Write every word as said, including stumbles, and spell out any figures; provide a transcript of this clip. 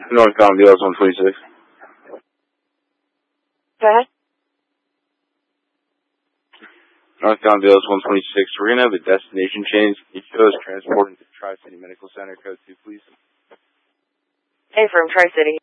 Northbound B L S one twenty-six. Go ahead. Northbound B L S one twenty-six. We're going to have a destination change. Each of those transporting to Tri-City Medical Center, code two, please. Hey, from Tri-City.